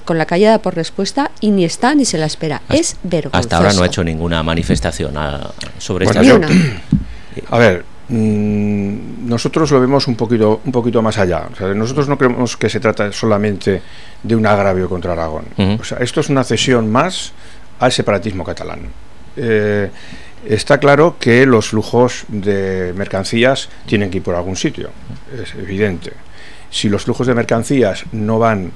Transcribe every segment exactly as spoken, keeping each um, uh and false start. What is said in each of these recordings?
con la callada por respuesta y ni está ni se la espera. Hasta, es vergonzoso. Hasta ahora no ha hecho ninguna manifestación a, sobre bueno, esta yo, A ver, mmm, nosotros lo vemos un poquito, un poquito más allá. O sea, nosotros no creemos que se trata solamente de un agravio contra Aragón. Uh-huh. O sea, esto es una cesión más al separatismo catalán. Eh, está claro que los flujos de mercancías tienen que ir por algún sitio, es evidente. Si los flujos de mercancías no van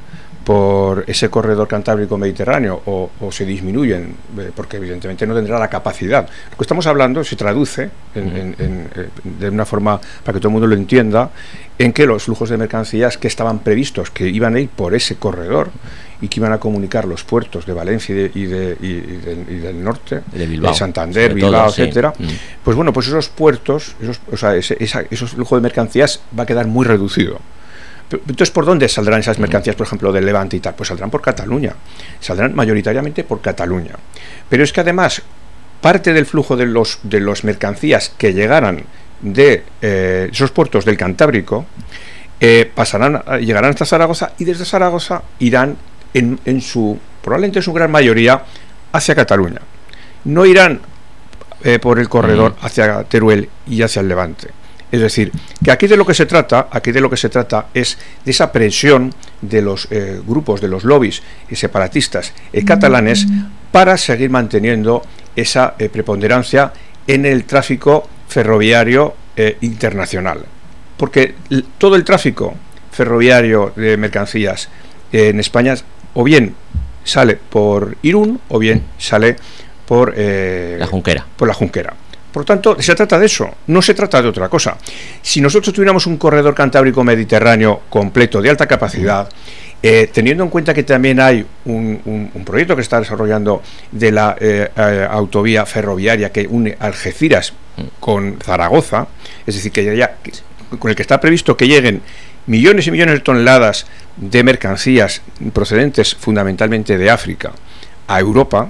por ese corredor cantábrico-mediterráneo o, o se disminuyen, eh, porque evidentemente no tendrá la capacidad. Lo que estamos hablando se traduce en, en, en, en, de una forma, para que todo el mundo lo entienda, en que los flujos de mercancías que estaban previstos, que iban a ir por ese corredor y que iban a comunicar los puertos de Valencia y, de, y, de, y, de, y del norte, de, Bilbao, de Santander, Bilbao, todo, etcétera, sí. mm. Pues bueno, pues esos puertos, esos, o sea, ese, esa, esos flujos de mercancías va a quedar muy reducido. Entonces, ¿por dónde saldrán esas mercancías, por ejemplo, del Levante y tal? Pues saldrán por Cataluña, saldrán mayoritariamente por Cataluña. Pero es que además, parte del flujo de los de las mercancías que llegaran de eh, esos puertos del Cantábrico, eh, pasarán, llegarán hasta Zaragoza y desde Zaragoza irán en, en su, probablemente en su gran mayoría, hacia Cataluña. No irán eh, por el corredor hacia Teruel y hacia el Levante. Es decir, que aquí de lo que se trata, aquí de lo que se trata es de esa presión de los eh, grupos, de los lobbies y separatistas eh, catalanes para seguir manteniendo esa eh, preponderancia en el tráfico ferroviario eh, internacional. Porque l- todo el tráfico ferroviario de mercancías eh, en España o bien sale por Irún o bien sale por eh, la Junquera. Por la Junquera. Por tanto, se trata de eso, no se trata de otra cosa. Si nosotros tuviéramos un corredor cantábrico-mediterráneo completo, de alta capacidad, eh, teniendo en cuenta que también hay un, un, un proyecto que está desarrollando de la eh, eh, autovía ferroviaria que une Algeciras con Zaragoza, es decir, que ya, con el que está previsto que lleguen millones y millones de toneladas de mercancías procedentes fundamentalmente de África a Europa,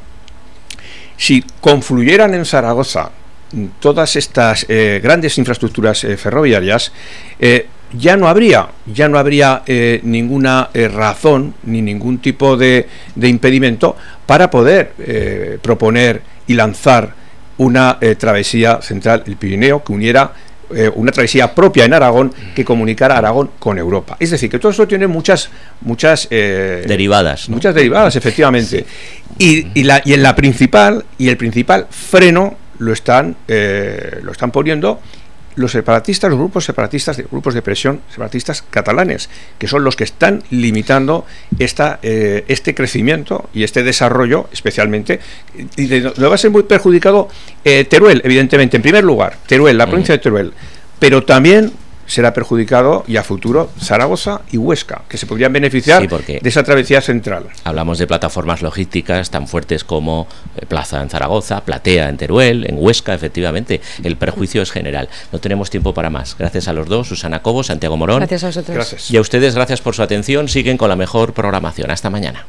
si confluyeran en Zaragoza todas estas eh, grandes infraestructuras eh, ferroviarias, eh, ya no habría ya no habría eh, ninguna eh, razón ni ningún tipo de, de impedimento para poder eh, proponer y lanzar una eh, travesía central del Pirineo que uniera eh, una travesía propia en Aragón que comunicara Aragón con Europa. Es decir, que todo esto tiene muchas muchas eh, derivadas, ¿no? muchas derivadas, efectivamente. Sí. Y, y, la, y en la principal y el principal freno lo están eh, lo están poniendo los separatistas, los grupos separatistas, de, grupos de presión separatistas catalanes, que son los que están limitando esta eh, este crecimiento y este desarrollo, especialmente, y de, de va a ser muy perjudicado eh, Teruel, evidentemente, en primer lugar, Teruel, la provincia de Teruel, pero también será perjudicado y a futuro Zaragoza y Huesca, que se podrían beneficiar sí, de esa travesía central. Hablamos de plataformas logísticas tan fuertes como eh, Plaza en Zaragoza, Platea en Teruel, en Huesca, efectivamente. El perjuicio es general. No tenemos tiempo para más. Gracias a los dos, Susana Cobo, Santiago Morón. Gracias a vosotros. Gracias. Y a ustedes, gracias por su atención. Siguen con la mejor programación. Hasta mañana.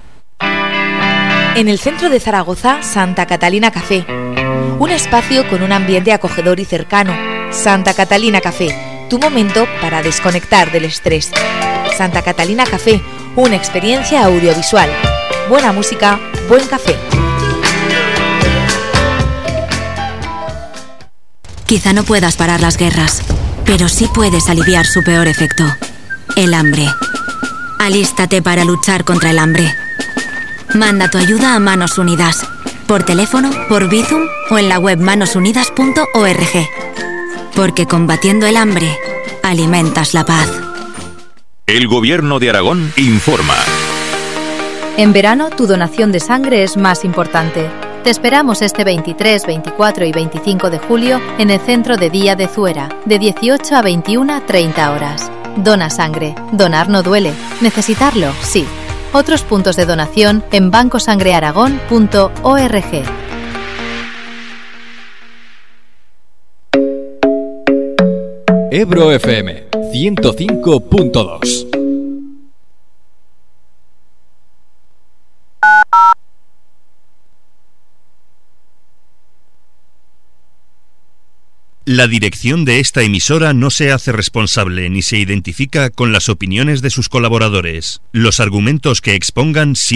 En el centro de Zaragoza, Santa Catalina Café. Un espacio con un ambiente acogedor y cercano. Santa Catalina Café. Tu momento para desconectar del estrés. Santa Catalina Café, una experiencia audiovisual. Buena música, buen café. Quizá no puedas parar las guerras, pero sí puedes aliviar su peor efecto, el hambre. Alístate para luchar contra el hambre. Manda tu ayuda a Manos Unidas, por teléfono, por Bizum o en la web manos unidas punto org. Porque combatiendo el hambre, alimentas la paz. El Gobierno de Aragón informa. En verano, tu donación de sangre es más importante. Te esperamos este veintitrés, veinticuatro y veinticinco de julio en el Centro de Día de Zuera, de dieciocho a veintiuna, treinta horas. Dona sangre. Donar no duele. Necesitarlo, sí. Otros puntos de donación en banco sangre aragón punto org. Ebro F M ciento cinco punto dos. La dirección de esta emisora no se hace responsable ni se identifica con las opiniones de sus colaboradores. Los argumentos que expongan